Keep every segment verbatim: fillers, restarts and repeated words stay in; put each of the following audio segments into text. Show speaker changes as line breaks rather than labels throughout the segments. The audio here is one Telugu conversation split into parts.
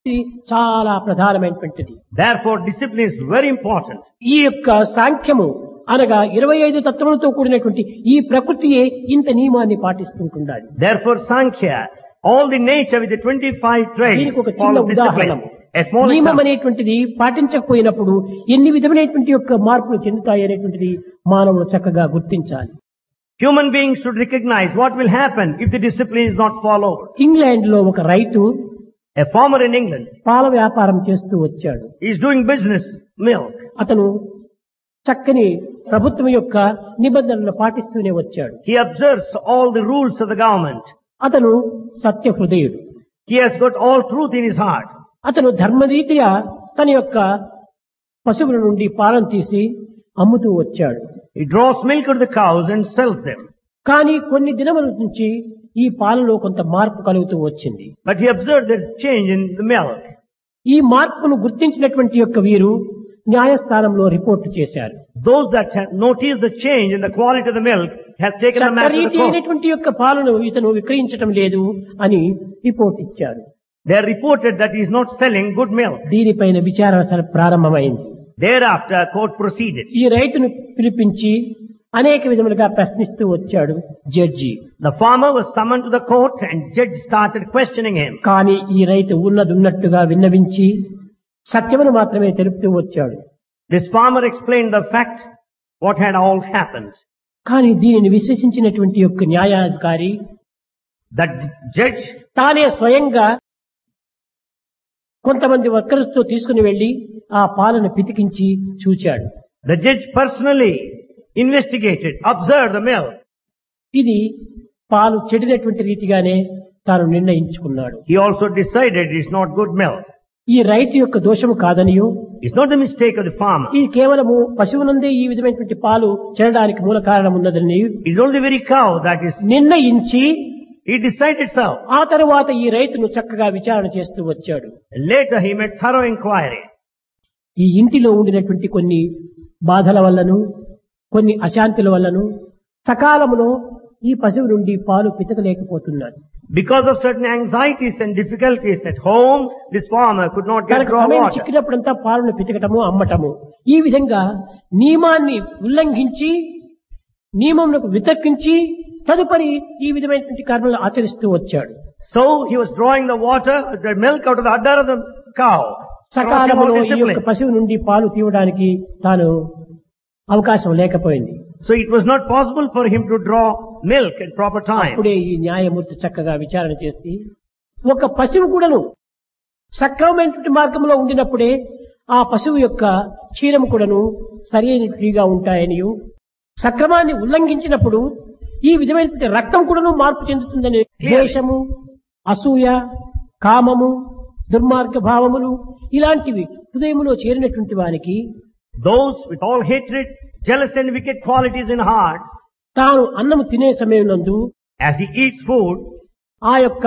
ఇది చాలా ప్రధానమైనటువంటిది.
Therefore, discipline is very important.
ఈ యొక్క సాంఖ్యము అనగా ఇరవై ఐదు తత్వములతో కూడినటువంటి ఈ ప్రకృతియే ఇంత నియమాన్ని పాటిస్తుంటుండాలి.
Therefore, Sankhya, all the nature with the twenty-five traits,
దీనికి ఒక చిన్న
follow
ఉదాహరణ.
discipline. A small
నియమం
example.
అనేటువంటిది పాటించకపోయినప్పుడు ఎన్ని విధమైనటువంటి యొక్క మార్పులు చెందుతాయి అనేటువంటిది మానవుడు చక్కగా గుర్తించాలి.
Human beings should recognize what will happen if the discipline is not followed.
England లో ఒక రైతు
A farmer in England
పాల వ్యాపారం చేస్తూ వచ్చాడు.
is doing business, milk.
అతను చక్కని ప్రభుత్వం యొక్క నిబంధనలను పాటిస్తూనే వచ్చాడు.
He observes all the rules of the government.
అతను సత్య హృదయుడు.
He has got all truth in his heart.
అతను ధర్మరీత్యా తన యొక్క పశువుల నుండి పాలను తీసి అమ్ముతూ వచ్చాడు.
He draws milk out of the cows and sells them.
కానీ కొన్ని దినముల నుంచి ఈ పాలలో కొంత మార్పు కలుగుతూ వచ్చింది.
But he observed that change in the milk.
ఈ మార్పును గుర్తించినటువంటి యొక్క వీరు న్యాయస్థానంలో రిపోర్టు చేశారు.
Those that have noticed the change in the quality of the milk have taken the matter to the
చట్టరీతి
court.
అయినటువంటి యొక్క పాలను ఇతను విక్రయించడం లేదు అని రిపోర్ట్ ఇచ్చారు.
They reported that he is not selling good milk.
దీనిపైన విచారణ ప్రారంభమైంది.
Thereafter, court proceeded.
ఈ రైతును పిలిపించి అనేక విధములుగా ప్రశ్నిస్తూ వచ్చాడు judge.
The farmer was summoned to the court and judge started questioning him.
కానీ ఈ రైతు ఉన్నది ఉన్నట్టుగా విన్నవించి సత్యమును మాత్రమే తెలుపుతూ వచ్చాడు.
This farmer explained the fact, what had all happened.
కానీ దీనిని విశ్వసించినటువంటి యొక్క న్యాయాధికారి
That judge,
తానే స్వయంగా కొంతమంది వర్కర్స్ తో తీసుకుని వెళ్లి ఆ పాలను పితికించి చూచాడు.
the judge personally investigated, observed the milk.
ఇది పాలు చెడినటువంటి రీతిగానే తాను నిర్ణయించుకున్నాడు.
He also decided it's not good milk.
ఈ రైతు యొక్క దోషము కాదనియో,
It's not the mistake of the farmer.
ఇది కేవలము పశువునందే ఈ విధమైనటువంటి పాలు చెడడానికి మూల కారణం ఉన్నదని
It's only the very cow that is,
నిర్ణయించి
he decided so.
ఆ తరువాత ఈ రైతును చక్కగా విచారణ చేస్తూ వచ్చాడు.
Later he made thorough inquiry.
ఈ ఇంటిలో ఉండినటువంటి కొన్ని బాధల వల్లను కొన్ని అశాంతుల వల్లను సకాలంలో ఈ పశువు నుండి పాలు పితకలేకపోతున్నాడు.
Because of certain anxieties and difficulties at home, this farmer could not get
కనుక
raw
సమయం
water.
చిక్కినప్పుడంతా పాలను పితకటము అమ్మటము ఈ విధంగా నియమాన్ని ఉల్లంఘించి నియమములకు వితర్కించి తదుపరి ఈ విధమైనటువంటి కర్మలు ఆచరిస్తూ వచ్చాడు.
So he was drawing the water, the milk out of the udder of the cow.
సకాలంలో
Crossing
ఈ
out
యొక్క
discipline.
పశువు నుండి పాలు తీయడానికి తాను అవకాశం లేకపోయింది.
So it was not possible for him to draw milk at proper time.
అప్పుడే ఈ న్యాయమూర్తి చక్కగా విచారణ చేసి ఒక పశువు కూడాను సక్రమమైనటువంటి మార్గంలో ఉండినప్పుడే ఆ పశువు యొక్క క్షీరము కూడాను సరి అయినట్టుగా ఉంటాయనియు, సక్రమాన్ని ఉల్లంఘించినప్పుడు ఈ విధమైనటువంటి రక్తం కూడాను మార్పు చెందుతుందని ద్వేషము, అసూయ, కామము, దుర్మార్గ భావములు ఇలాంటివి హృదయములో చేరినటువంటి వారికి
Those with all hatred, jealous and wicked qualities in heart,
తాను అన్నము తినే సమయం నందు
as he eats food,
ఆ యొక్క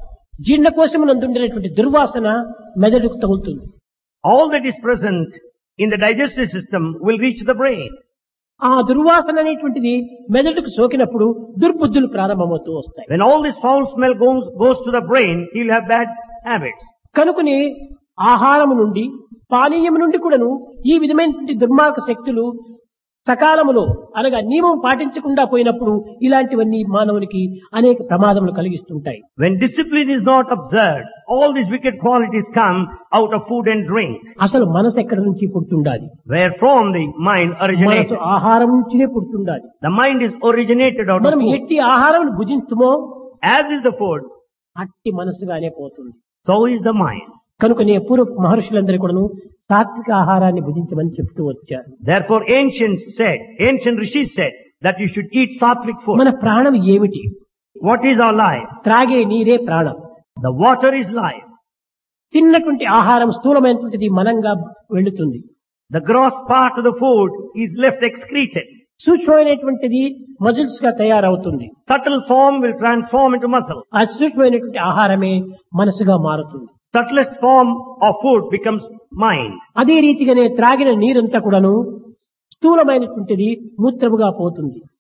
జీర్ణకోశమునందుండేటువంటి దుర్వాసన మెదడుకు తగులుతుంది.
all that is present in the digestive system will reach the brain.
ఆ దుర్వాసన అనేటువంటిది మెదడుకు సోకినప్పుడు దుర్బుద్ధులు ప్రారంభమవుతూ వస్తాయి.
When all this foul smell goes, goes to the brain, he'll have bad habits.
కనుకని ఆహారము నుండి పానీయము నుండి కూడాను ఈ విధమైనటువంటి దుర్మార్గ శక్తులు సకాలములో అనగా నియమం పాటించకుండా పోయినప్పుడు ఇలాంటివన్నీ మానవునికి అనేక ప్రమాదములు కలిగిస్తుంటాయి.
When discipline is not observed, all these wicked qualities come out of food and drink.
అసలు మనసు ఎక్కడి నుంచి పుడుతుండాలి?
Where from the mind originated.
మనసు ఆహారం నుంచినే పుడుతుండాలి.
The mind is originated out of
మనం
food.
ఎట్టి ఆహారం భుజించుమో
As is the food,
అట్టి మనసుగానే పోతుంది.
so is the mind.
కనుకనే పూర్వ మహర్షులందరూ కూడాను సాత్విక ఆహారాన్ని భుజించమని చెప్తూ వచ్చారు.
Therefore ancients said, ancient rishis said that you should eat sattvic food.
మన ప్రాణం ఏమిటి?
What is our life?
త్రాగే నీరే ప్రాణం.
The water is life.
తిన్నటువంటి ఆహారం స్థూలమైనటువంటిది మనంగా వెళుతుంది.
The gross part of the food is left excreted.
సూక్ష్మమైనటువంటిది muscles గా తయారవుతుంది.
Subtle form will transform into muscle.
ఆ సూక్ష్మమైనటువంటి ఆహారమే మనసుగా మారుతుంది.
Subtlest form of food becomes mind.
అదే రీతిగానే త్రాగిన నీరంతా కూడాను స్థూలమైనటువంటిది మూత్రముగా పోతుంది.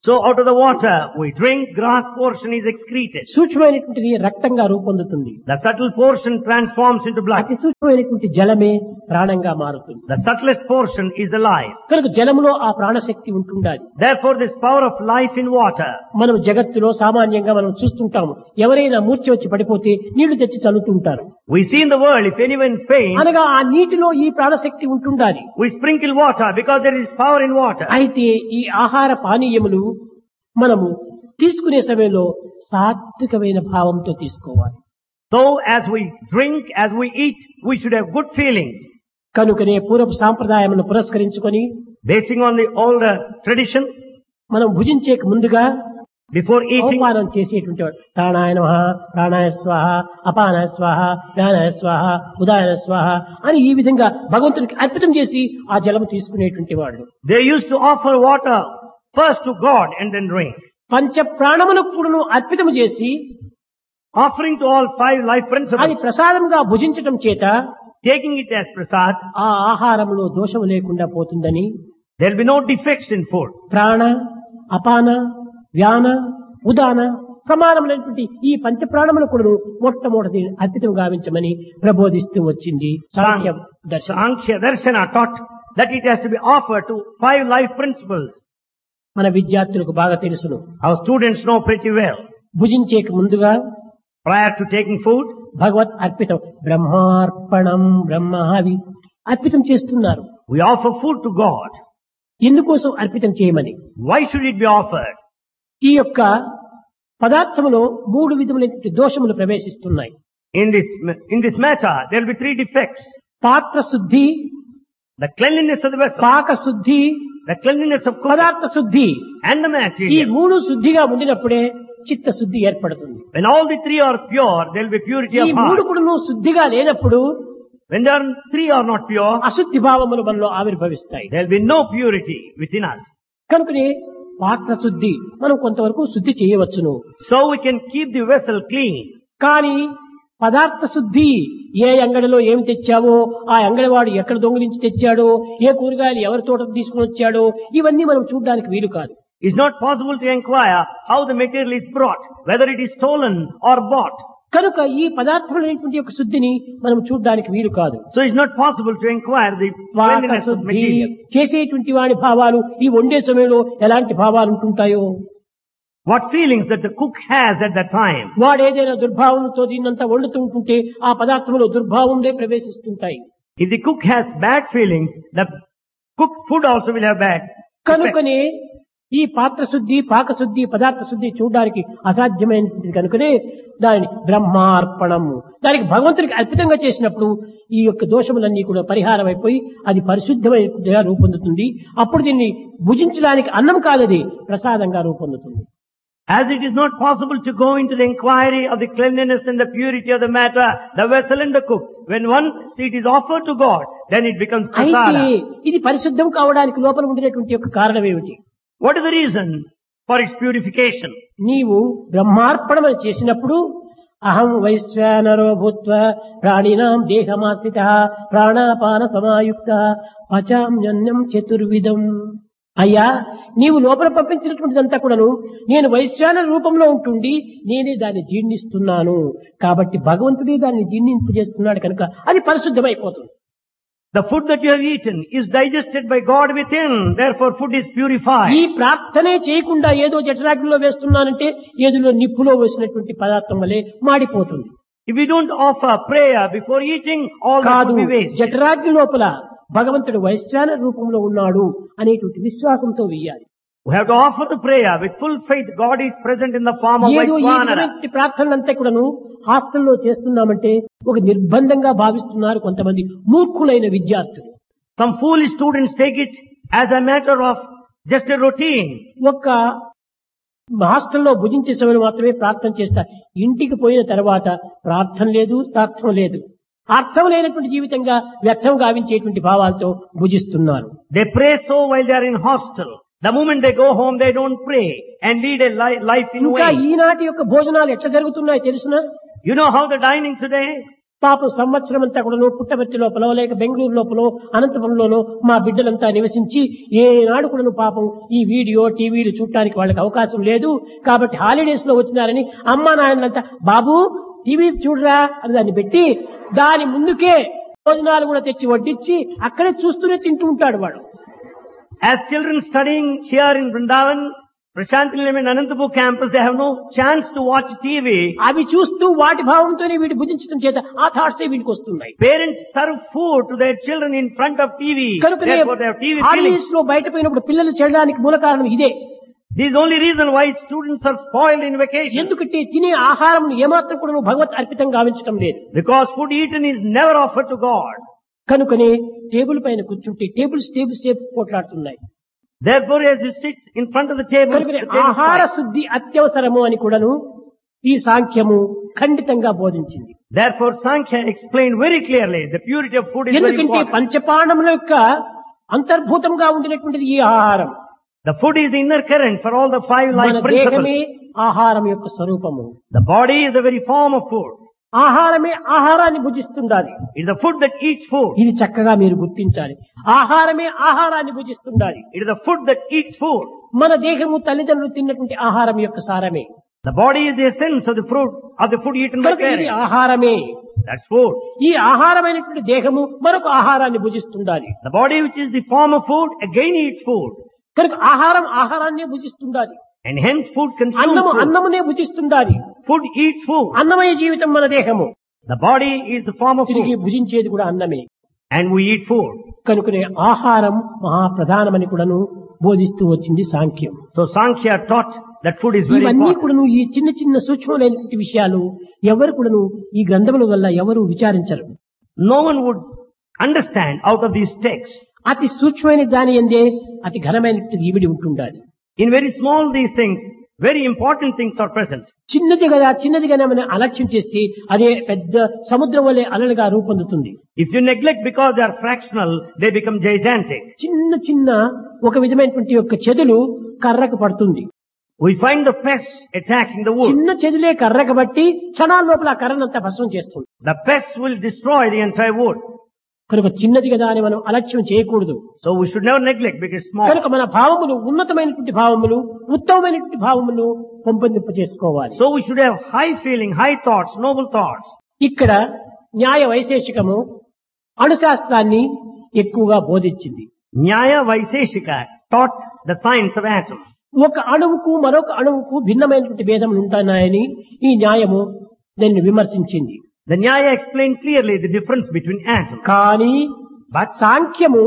So out of the water we drink, grass portion is excreted.
సూక్ష్మమైనటువంటిది రక్తంగా రూపొందుతుంది.
The subtle portion transforms into blood.
అతి సూక్ష్మమైనటువంటి జలమే ప్రాణంగా మారుతుంది.
The subtlest portion is the life.
కనుక జలములో ఆ ప్రాణశక్తి ఉంటుండాలి.
Therefore this power of life in water.
మనం జగత్తులో సామాన్యంగా మనం చూస్తుంటాము, ఎవరైనా మూర్ఛ వచ్చి పడిపోతే నీళ్లు తెచ్చి చల్లుతుంటారు.
We see in the world, if anyone faints,
అనగా ఆ నీటిలో ఈ ప్రాణశక్తి ఉంటుండాలి.
we sprinkle water because there is power in water.
అయితే ఈ ఆహార పానీయములు మనము తీసుకునే సమయంలో సాత్వికమైన భావంతో తీసుకోవాలి.
So as we drink, as we eat, we should have good feelings.
కనుకనే పూర్వపు సాంప్రదాయమును పురస్కరించుకొని,
Basing on the older tradition,
మనం భుజించేక ముందుగా
before eating,
అవమానం చేసేటువంటి వాడు ప్రాణాయ నమః, ప్రాణాయ స్వాహ, అపానాయ స్వాహ, జ్ఞానాయ స్వాహ, ఉదాయ స్వాహ అని ఈ విధంగా భగవంతునికి అర్పితం చేసి ఆ జలము తీసుకునేటువంటి వాడు.
they used to offer water first to God and then drink.
పంచ ప్రాణములకు కూడాను అర్పితం చేసి
Offering to all five life
అది
principles,
ప్రసాదంగా భుజించటం చేత
taking it as prasad,
ఆ ఆహారంలో దోషము లేకుండా పోతుందని
there will be no defects in food.
ప్రాణ, అపాన, వ్యాన, ఉదాన సమానమైనటువంటి ఈ పంచ ప్రాణములు కూడా మొట్టమొదటి అర్పితం గావించమని ప్రబోధిస్తూ వచ్చింది సాంఖ్య దర్శనం.
Sankhya Darshana taught that it has to be offered to five life principles.
మన విద్యార్థులకు బాగా తెలుసును.
Our students know pretty well.
భుజించేక ముందుగా
Prior to taking food,
భగవత్ అర్పితం, బ్రహ్మార్పణం, బ్రహ్మావి అర్పితం చేస్తున్నారు.
we offer food to God.
ఎందుకోసం అర్పితం చేయమని?
Why should it be offered?
ఈ యొక్క పదార్థములో మూడు విధములైన దోషములు ప్రవేశిస్తున్నాయి.
In this, in this matter, there will be three defects.
పాత్ర శుద్ధి,
The cleanliness of the vessel,
పాక శుద్ధి,
the cleanliness of cooking,
పదార్థ శుద్ధి.
and the
ఈ
material.
మూడు శుద్ధిగా ఉండినప్పుడే చిత్త శుద్ధి ఏర్పడుతుంది.
When all the three are pure, there will be purity
ఈ
of
మూడు
heart.
కూడా శుద్ధిగా లేనప్పుడు
When there are three are not pure,
అశుద్ధి భావములు మనలో ఆవిర్భవిస్తాయి.
there will be no purity within us.
కనుకనే పాత్ర శుద్ధి మనం కొంతవరకు శుద్ధి చేయవచ్చును.
So we can keep the vessel clean.
కానీ పదార్థ శుద్ధి, ఏ అంగడిలో ఏమి తెచ్చావో, ఆ అంగడివాడు ఎక్కడ దొంగిలించి తెచ్చాడో, ఏ కూరగాయలు ఎవరి తోట తీసుకుని వచ్చాడో, ఇవన్నీ మనం చూడడానికి వీలు కాదు.
It's not possible to inquire how the material is brought, whether it is stolen or bought.
కనుక ఈ పదార్థములైనటువంటి యొక్క శుద్ధిని మనం చూడడానికి వీలు కాదు.
So it's not possible to inquire the
పాక
cleanliness of
శుద్ధి
material.
చేసేటువంటి వాడి భావాలు ఈ వండే సమయంలో ఎలాంటి భావాలు ఉంటుంటాయో,
What feelings that the cook has at that time.
వాడు ఏదైనా దుర్భావంతో దీన్నంతా వండుతూ ఉంటుంటే ఆ పదార్థంలో దుర్భావంలో ప్రవేశిస్తుంటాయి.
If the cook has bad feelings, the cooked food also will have bad effect.
కనుకనే ఈ పాత్ర శుద్ధి, పాక శుద్ధి, పదార్థ శుద్ధి చూడడానికి అసాధ్యమైనది. కనుకనే దానిని బ్రహ్మార్పణము, దానికి భగవంతునికి అర్పితంగా చేసినప్పుడు ఈ యొక్క దోషములన్నీ కూడా పరిహారం అయిపోయి అది పరిశుద్ధమైన రూపొందుతుంది. అప్పుడు దీన్ని భుజించడానికి అన్నం కాదది ప్రసాదంగా రూపొందుతుంది.
As it is not possible to go into the inquiry of the cleanliness and the purity of the matter, the vessel and the cook, when once it is offered to God, then it becomes
అయితే
prasada.
ఇది పరిశుద్ధం కావడానికి లోపల ఉండేటువంటి యొక్క కారణం ఏమిటి?
What is the reason for its purification?
నీవు బ్రహ్మార్పణం చేసినప్పుడు అహం వైశ్వానరో భూత్వ ప్రాణినాం దేహమాశ్రిత ప్రాణాపాన సమాయుక్త పచామ్యన్నం చతుర్విధం. అయ్యా, నీవు లోపల పంపించినటువంటిదంతా కూడాను నేను వైశ్వాన రూపంలో ఉంటుండి నేనే దాన్ని జీర్ణిస్తున్నాను. కాబట్టి భగవంతుడే దాన్ని జీర్ణింపజేస్తున్నాడు కనుక అది పరిశుద్ధమైపోతుంది.
The food that you have eaten is digested by God within, therefore food is purified.
ఈ ప్రార్థనే చేయకుండా ఏదో జఠరాగ్నిలో వేస్తున్నానంటే ఏదో నిప్పులో వేసినటువంటి పదార్థం వలె మాడిపోతుంది.
If we don't offer prayer before eating, all that
కాదు,
will be wasted.
జఠరాగ్ని లోపల భగవంతుడు వైశ్వాన రూపంలో ఉన్నాడు అనేటువంటి విశ్వాసంతో వెయ్యాలి.
We have to offer the prayer with full faith. God is present in the form of
ఏదో ఈ
Vaishvanara.
విధమైనటువంటి ప్రార్థనలంతా కూడాను హాస్టల్లో చేస్తున్నామంటే ఒక నిర్బంధంగా భావిస్తున్నారు కొంతమంది మూర్ఖులైన విద్యార్థులు.
Some foolish students take it as a matter of just a routine.
ఒక్క హాస్టల్లో భుజించే సమయంలో మాత్రమే ప్రార్థన చేస్తారు. ఇంటికి పోయిన తర్వాత ప్రార్థన లేదు, అర్థం లేదు. అర్థం లేనటువంటి జీవితంగా వ్యర్థం గావించేటువంటి భావాలతో భుజిస్తున్నారు.
They pray so while they are in hostel. The moment they go home, they don't pray and lead a li- life in
ఇంకా
vain.
ఈనాటి యొక్క భోజనాలు ఎట్లా జరుగుతున్నాయో తెలుసునా?
You know how the dining today?
పాపం సంవత్సరం అంతా కూడా పుట్టబర్తి లోపల లేక బెంగళూరు లోపల అనంతపురంలోనో మా బిడ్డలంతా నివసించి ఏనాడు కూడా పాపం ఈ వీడియో టీవీలు చూడటానికి వాళ్ళకి అవకాశం లేదు. కాబట్టి హాలిడేస్ లో వచ్చినారని అమ్మా నాయనంతా బాబు టీవీ చూడరా అని దాన్ని పెట్టి దాని ముందుకే భోజనాలు కూడా తెచ్చి వడ్డించి అక్కడే చూస్తూనే తింటూ ఉంటాడు వాడు.
As children studying here in Vrindavan, Prashanti Nilayam and Anantapur campus, they have no chance to watch T V.
అవి చూస్తూ వాటి భావంతోనే వీటి భుజించడం చేత ఆ థాట్స్ వీటికి వస్తున్నాయి.
Parents serve food to their children in front of T V.
కనుకనే
Therefore, they have T V feelings.
Holidays లో బయట పోయినప్పుడు పిల్లలు చెడడానికి మూల కారణం ఇదే.
This is the only reason why students are spoiled in vacation.
ఎందుకంటే తినే ఆహారం ఏమాత్రం కూడా భగవత్ అర్పితం గావించడం లేదు.
Because food eaten is never offered to God.
కనుకనే టేబుల్ పైన కూర్చుంటే టేబుల్స్ టేబుల్స్ సేపు పోట్లాడుతున్నాయి.
Therefore, as you sit in front of the table,
కనుకనే ఆహార శుద్ధి అత్యవసరము అని కూడాను ఈ సాంఖ్యము ఖండితంగా బోధించింది.
Therefore, Sankhya explained very clearly the purity of food is very
ఎందుకంటే
important.
పంచపాండముల యొక్క అంతర్భూతంగా ఉండినటువంటిది ఈ ఆహారం.
The food is the inner current for all the five life
మన
principles.
దేహమే ఆహారం యొక్క స్వరూపము.
The body is the very form of food.
ఆహారమే ఆహారాన్ని భుజిస్తుండాలి.
It is the food that eats food.
ఇది చక్కగా మీరు గుర్తించాలి. ఆహారమే ఆహారాన్ని భుజిస్తుండాలి.
It is the food that eats food.
మన దేహము తల్లిదండ్రులు తిన్నటువంటి ఆహారం యొక్క సారమే.
The body is the essence of the fruit of the food eaten by
కనుక ఇది
parents.
ఆహారమే.
That's food.
ఈ ఆహారమైనటువంటి దేహము మరొక ఆహారాన్ని భుజిస్తుండాలి.
The body which is the form of food again eats food.
కనుక ఆహారం ఆహారాన్నే భుజిస్తుండాలి.
And hence food consumes
అన్నము
food.
అన్నమునే భుజిస్తుండాలి.
Food eats food.
అన్నమయ జీవితం మన దేహము.
The body is the form of
తిరిగి
food.
భుజించేది కూడా అన్నమే.
And we eat food.
కనుకనే ఆహారం మహాప్రధానమని కూడాను బోధిస్తూ వచ్చింది సాంఖ్యం.
So Sankhya taught that food is very
ఇవన్నీ
important.
కూడాను ఈ చిన్న చిన్న సూక్ష్మమైనటువంటి విషయాలు ఎవరు కూడాను ఈ గ్రంథముల వల్ల ఎవరు విచారించరు.
No one would understand out of these texts.
అతి సూక్ష్మమైన దాని ఎందే అతి ఘనమైనటువంటి ఈవిడి ఉంటుండాలి.
In very small these things, very important things are present.
చిన్నది కదా చిన్నది కదా మనం అలక్ష్యం చేస్తే అదే పెద్ద సముద్రం వలె అలలుగా రూపొందుతుంది.
If you neglect because they are fractional, they become gigantic.
చిన్న చిన్న ఒక విధమైనటువంటి యొక్క చెదులు కర్రకు పడుతుంది.
We find the pests attacking the wood.
చిన్న చెదులే కర్రకు బట్టి క్షణాల లోపల ఆ కర్రనంతా భస్మం చేస్తుంది.
The pests will destroy the entire wood.
కనుక చిన్నది కదా అని మనం అలక్ష్యం చేయకూడదు.
So we should never neglect because it's small.
కనుక మన భావములు ఉన్నతమైనటువంటి భావములు ఉత్తమమైనటువంటి భావములు పెంపొందింప చేసుకోవాలి.
So we should have high feeling, high thoughts, noble thoughts.
ఇక్కడ న్యాయ వైశేషికము అణుశాస్త్రాన్ని ఎక్కువగా బోధించింది.
Nyaya Vaiseshika taught the science of atom.
ఒక అణువుకు మరొక అణువుకు భిన్నమైనటువంటి భేదములు ఉంటున్నాయని ఈ న్యాయము దాన్ని విమర్శించింది.
The Nyaya explained clearly the difference between atoms.
కానీ సాంఖ్యము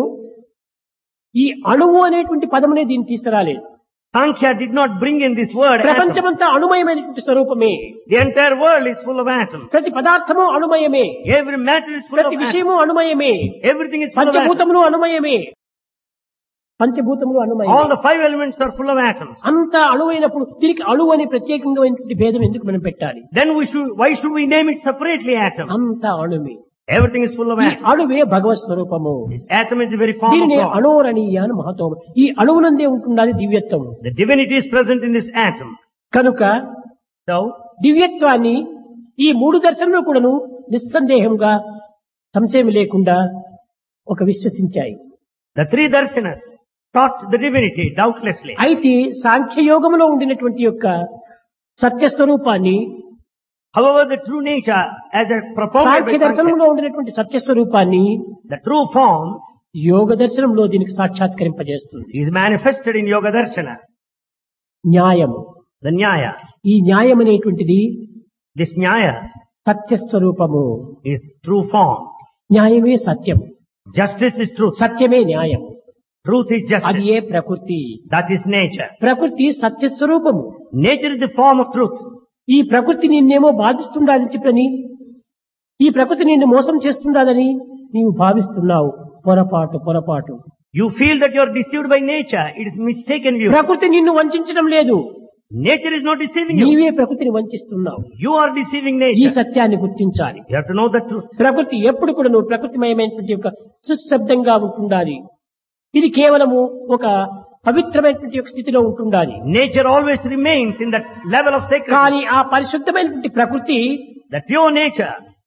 ఈ అణువు అనేటువంటి పదమునే దీన్ని తీసుకురాలేదు.
Sankhya did not bring in this word atom.
ప్రపంచమంతా అణుమయమైనటువంటి స్వరూపమే.
The entire world is full of atoms.
ప్రతి పదార్థము అణుమయమే.
Every matter is full of
ప్రతి
atoms.
విషయము అణుమయమే.
Everything is full of atoms.
పంచభూతములు అణుమయమే. పంచభూతములు అణుమయమే.
All the five elements are full of atoms.
అంతా అణువైనప్పుడు దీనికి అణువు అని ప్రత్యేకంగా భేదం ఎందుకు మనం పెట్టాలి?
Then we should, why should we name it separately atom?
అంతా అణుమే.
Everything is full of
ఈ
atoms.
అణువే భగవత్ స్వరూపము.
This atom is the very form of
దీనిని
God.
అణోరణీయ అని మహత్వం. ఈ అణువునందే ఉంటున్నది దివ్యత్వము.
The divinity is present in this atom.
కనుక
So,
దివ్యత్వాన్ని ఈ మూడు దర్శనములు కూడాను నిస్సందేహంగా సంశయం లేకుండా ఒక విశ్వసించాయి.
the three darshanas taught the divinity doubtlessly.
అయితే సాంఖ్యయోగములో ఉండినటువంటి యొక్క సత్యస్వరూపాన్ని
However, the true nature as a propounded by
Sankhya
Sankhya,
దర్శనంలో ఉండినటువంటి సత్యస్వరూపాన్ని
the true form
యోగ దర్శనంలో దీనికి సాక్షాత్కరింపజేస్తుంది.
is manifested in Yoga Darshana,
న్యాయము.
the Nyaya.
ఈ న్యాయం అనేటువంటిది
This Nyaya
సత్యస్వరూపము.
is true form.
న్యాయమే సత్యం.
Justice is truth.
సత్యమే న్యాయం.
Truth is
అది
justice.
ఏ ప్రకృతి.
That is nature.
ప్రకృతి సత్యస్వరూపము.
Nature is the form of truth.
ఈ ప్రకృతి నిన్నేమో బాధిస్తుండాలని చెప్పని ఈ ప్రకృతి నిన్ను మోసం చేస్తుండాలని నీవు భావిస్తున్నావు. పొరపాటు పొరపాటు.
You feel that you are deceived by nature. It is mistaken view.
ప్రకృతి నిన్ను వంచడం లేదు.
Nature is not deceiving you.
నీవే ప్రకృతిని వంచిస్తున్నావు.
You are deceiving
ఈ
nature.
సత్యాన్ని గుర్తించాలి.
You have to know the truth.
ప్రకృతి ఎప్పుడు కూడా నువ్వు ప్రకృతిమయమైనటువంటి యొక్క సుశబ్దంగా ఉంటుండాలి. ఇది కేవలము ఒక పవిత్రమైనటువంటి యొక్క స్థితిలో ఉంటుండాలి.
Nature always remains in that level of sacredness.
కానీ ఆ పరిశుద్ధమైనటువంటి ప్రకృతి
The pure nature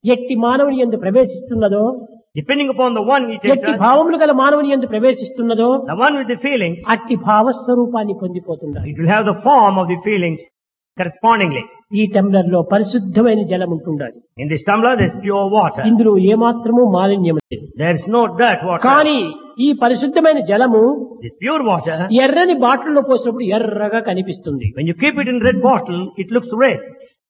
ఎట్టి మానవుని యందు ప్రవేశిస్తున్నదో,
depending upon the one it
ఎట్టి
enters,
భావములు గల మానవుని యందు ప్రవేశిస్తున్నదో
the one with the feelings,
అట్టి భావస్వరూపాన్ని పొందిపోతున్నారు.
it will have the form of the feelings correspondingly.
ఈ టంబ్లర్ లో పరిశుద్ధమైన జలం ఉంటుండాలి.
In this tumbler there is pure water.
ఇందులో ఏమాత్రము మాలిన్యం లేదు.
There is no dirt water.
కానీ ఈ పరిశుద్ధమైన జలము
This pure water,
ఎర్రని బాటిల్లో పోసినప్పుడు ఎర్రగా కనిపిస్తుంది.
when you keep it in red bottle, it looks red.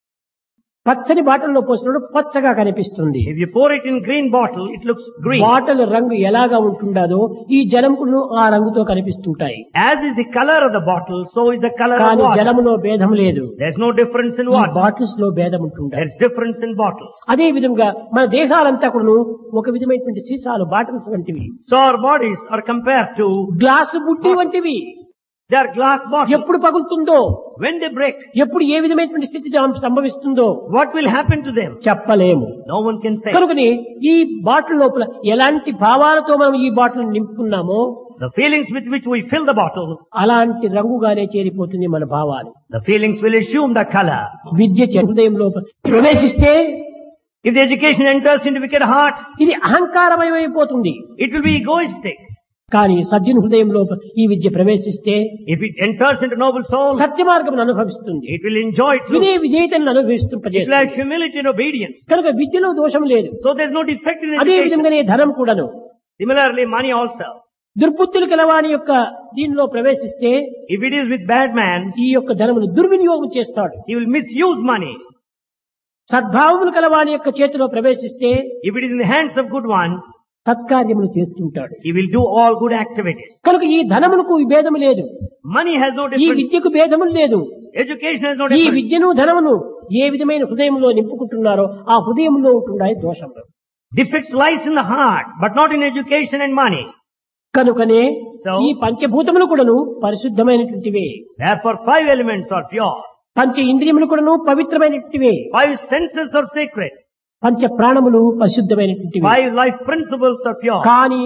పచ్చని బాటిల్లో పోసినప్పుడు పచ్చగా కనిపిస్తుంది.
If you pour it in green bottle, it looks green.
Bottle రంగు ఎలాగా ఉంటుండదో ఈ జలం కూడా ఆ రంగుతో కనిపిస్తుంటాయి.
As is the color of the bottle, so is the color of
కానీ
water.
జలములో భేదం లేదు.
There is no difference in
ఈ
water.
బాటిల్స్ లో భేదం ఉంటుండాలి.
There is difference in bottles.
అదే విధంగా మన దేహాలంతా కూడా ఒక విధమైనటువంటి సీసాలు, బాటిల్స్ వంటివి.
So our bodies are compared to,
glass బుడ్డి వంటివి.
they are glass bottles.
ఎప్పుడు పగులుతుందో,
When they break,
ఎప్పుడు ఏ విధమైనటువంటి స్థితి సంభవిస్తుందో
what will happen to them?
చెప్పలేము.
No one can say.
కనుకని ఈ బాటిల్ లోపల ఎలాంటి భావాలతో మనం ఈ bottle నింపుకున్నామో
The feelings with which we fill the bottle,
అలాంటి రంగుగానే చేరిపోతుంది మన భావాలు.
the feelings will assume the color.
విద్య హృదయం లోపల ప్రవేశిస్తే
If the education enters into wicked heart,
ఇది అహంకారమయమైపోతుంది.
it will be egoistic.
కానీ సజ్జన హృదయం లోపల ఈ విద్య ప్రవేశిస్తే
If it enters into noble soul,
సత్య మార్గం అనుభవిస్తుంది.
it will enjoy truth.
వినే విధేయతను
It will
అనుభవిస్తుంపజేస్తుంది.
have humility and obedience.
కనుక విద్యలో దోషం లేదు.
So there is no defect in
అదే
education.
విధంగానే ధనం కూడాను
Similarly, money also.
దుర్బుద్ధులు కలవాని యొక్క దీనిలో ప్రవేశిస్తే
If it is with bad man,
ఈ యొక్క ధనమును దుర్వినియోగం చేస్తాడు.
he will misuse money.
సద్భావములు కలవాని యొక్క చేతిలో ప్రవేశిస్తే
If it is in the hands of good one,
సత్కార్యములు చేస్తుంటాడు.
he will do all good activities.
కనుక ఈ ధనములకు ఈ భేదము లేదు.
Money has no
ఈ
difference.
విద్యకు భేదములు లేదు.
Education has no
ఈ
difference.
విద్యను ధనమును ఏ విధమైన హృదయంలో నింపుకుంటున్నారో ఆ హృదయంలో ఉంటున్నాయి దోషములు.
Defects lies in the heart, but not in education and money.
కనుకనే
So-
ఈ పంచభూతములు కూడాను పరిశుద్ధమైనటువంటివే.
Therefore, five elements are pure.
పంచ ఇంద్రియములు కూడాను పవిత్రమైనటువంటివే.
Five senses are sacred.
పంచ ప్రాణములు పరిశుద్ధమైనటువంటివి.
Five life principles are pure.
కానీ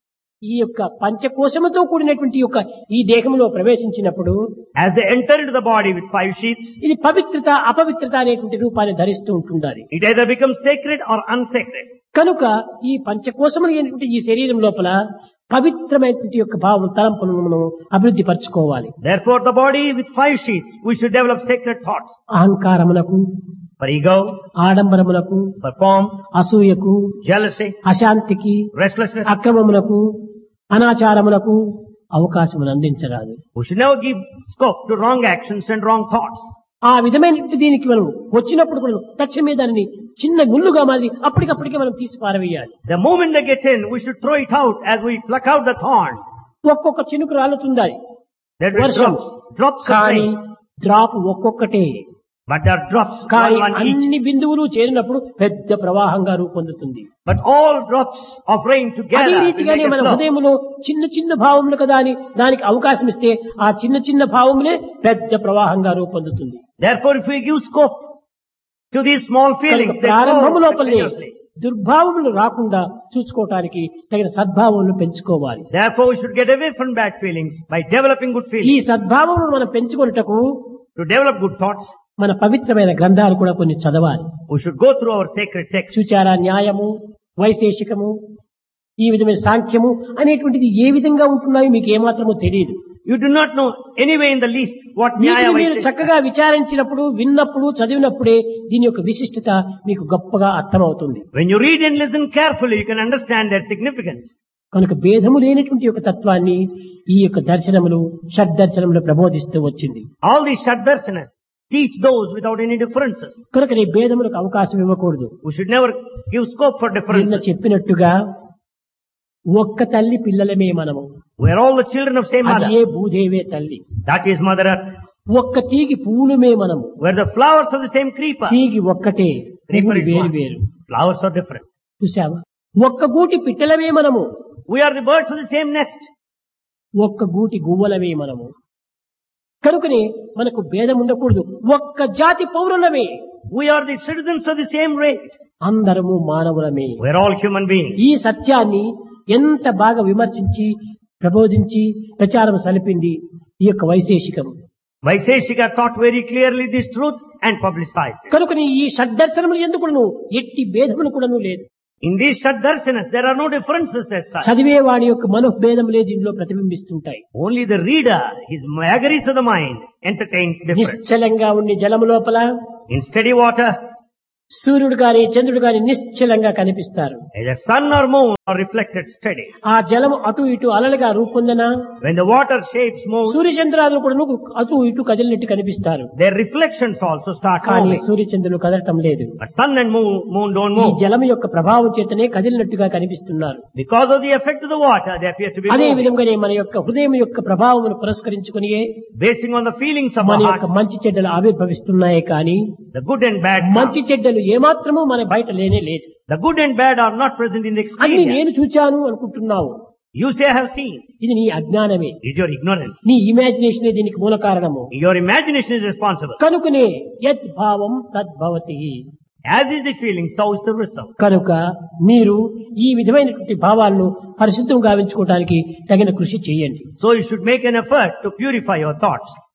ఈ యొక్క పంచకోశముతో కూడినటువంటి యొక్క ఈ దేహంలో ప్రవేశించినప్పుడు
As they enter into the body with five sheaths,
ఇది పవిత్రత అపవిత్రత అనేటువంటి రూపాన్ని ధరిస్తూ ఉంటుండాలి.
it either becomes sacred or unsacred.
కనుక ఈ పంచకోశములు అయినటువంటి ఈ శరీరం లోపల పవిత్రమైనటువంటి యొక్క భావం తలంపులను మనం అభివృద్ధి పరచుకోవాలి.
Therefore, the body with five sheaths, we should develop sacred thoughts.
అహంకారములకు,
For ego,
ఆడంబరములకు,
for form,
అసూయకు,
jealousy,
అశాంతికి,
restlessness.
అక్రమములకు, అనాచారములకు అవకాశమును అందించరాదు.
We should never give scope to wrong actions and wrong thoughts.
ఆ విధమైనటువంటి దీనికి మనం వచ్చినప్పుడు కూడా తక్షణమే దానిని చిన్న ముళ్ళుగా మారి అప్పటికప్పటికే మనం తీసి పారవేయాలి.
The moment they get in, we should throw it out as we pluck out the thorn.
ఒక్కొక్క చినుకు రాలుతుందాయి.
That will
వర్షం.
drops, drops of
కానీ
rain.
డ్రాప్ ఒక్కొక్కటే.
But there are drops,
కానీ
one, one each.
అన్ని బిందువులు చేరినప్పుడు పెద్ద ప్రవాహంగా రూపొందుతుంది.
But all drops of rain
అదే
together will
రీతిగానే
make a
మన
flow.
హృదయంలో చిన్న చిన్న భావములు కదా అని దానికి అవకాశం ఇస్తే ఆ చిన్న చిన్న భావములే పెద్ద ప్రవాహంగా రూపొందుతుంది.
Therefore, if we give scope to these small feelings,
కనుక
they
ప్రారంభము
grow
లోపలనే
continuously.
దుర్భావములు రాకుండా చూసుకోవటానికి తగిన సద్భావములను పెంచుకోవాలి.
Therefore, we should get away from bad feelings by developing good
ఈ
feelings.
సద్భావములను మనం పెంచుకొనుటకు
To develop good thoughts,
మన పవిత్రమైన గ్రంథాలు కూడా కొన్ని చదవాలి.
we should go through our sacred texts.
సుచార న్యాయము, వైశేషికము, ఈ విధమైన సాంఖ్యము అనేటువంటిది ఏ విధంగా ఉంటున్నాయో మీకు ఏమాత్రమో తెలియదు.
You do not know anyway in the least what Nyaya
వీటిని మీరు
Vaisheshika.
చక్కగా విచారించినప్పుడు, విన్నప్పుడు, చదివినప్పుడే దీని యొక్క విశిష్టత మీకు గొప్పగా అర్థమవుతుంది.
When you read and listen carefully, you can understand their significance.
కనుక భేదము లేనటువంటి యొక్క తత్వాన్ని ఈ యొక్క దర్శనములు, షడ్దర్శనములు ప్రబోధిస్తూ వచ్చింది.
All these Shaddarsanas teach those without any differences.
కనుక ఈ భేదములకు అవకాశం ఇవ్వకూడదు.
We should never give scope for
నిన్న
differences.
చెప్పినట్టుగా ఒక్క తల్లి పిల్లలమే మనము.
We are all the children of same mother.
అదే భూదేవే తల్లి.
That is Mother Earth.
ఒక్క తీగి పువ్వులమే మనము.
We are the flowers of the same creeper.
తీగి ఒక్కటే,
Creeper
పువ్వులు
is
వేరు
one.
వేరు.
Flowers are different.
చూసావా? ఒక్క గూటి పిట్టలమే మనము.
We are the birds of the same nest.
ఒక్క గూటి గువ్వలమే మనము. కనుకనే మనకు భేదం ఉండకూడదు. ఒక్క జాతి పౌరులమే.
We are the citizens of the same race.
అందరము మానవులమే.
We are all human beings.
ఈ సత్యాన్ని ఎంత బాగా విమర్శించి, ప్రబోధించి, ప్రచారం సలిపింది ఈ యొక్క వైశేషికం.
Vaiseshika taught very clearly this truth and publicized it.
కనుక ఈ షడ్దర్శనములు ఎందుకును ఎట్టి భేదములు కూడాను లేదు.
In these Shaddarsanas, there are no differences as such.
చదివే వాడి యొక్క మనోభేదములే దీనిలో ప్రతిబింబిస్తుంటాయి.
Only the reader, his vagaries of the mind, entertains difference.
నిశ్చలంగా ఉండి జలము లోపల
In steady water,
సూర్యుడు గాని చంద్రుడు గాని నిశ్చలంగా కనిపిస్తారు.
either sun or moon are reflected steady.
ఆ జలము అటు ఇటు అలలుగా రూపొందన
When the water shapes move,
సూర్య చంద్రాదులు కూడా అటు ఇటు కదిలినట్టు కనిపిస్తారు.
their reflections also start
కానీ
moving.
సూర్య చంద్రులు కదలటం లేదు.
But sun and moon, moon don't
ఈ
move.
జలము యొక్క ప్రభావం చేతనే కదిలినట్టుగా కనిపిస్తున్నారు.
Because of the effect of the water, they appear to be
అదే
moving.
విధంగానే మన యొక్క హృదయం యొక్క ప్రభావమును పురస్కరించుకుని
Basing on the feelings of
మన
our
యొక్క
heart,
మంచి చెడ్డలు ఆవిర్భవిస్తున్నాయి. కానీ
the good and bad
మంచి
come.
చెడ్డలు ఏమాత్రము మన బయట లేనే లేదు.
The good and bad are not present in the
అది
experience.
నేను చూచాను అనుకుంటున్నావు.
You say, I have seen.
ఇది నీ అజ్ఞానమే.
It is your ignorance.
నీ ఇమాజినేషనే దీనికి మూల కారణము.
Your imagination is responsible.
కనుకనే యత్ భావం తద్భవతి.
As is the feeling, so is the result.
కనుక మీరు ఈ విధమైనటువంటి భావాలను పరిశుద్ధం గావించుకోవడానికి తగిన కృషి చేయండి.
So you should make an effort to purify your thoughts.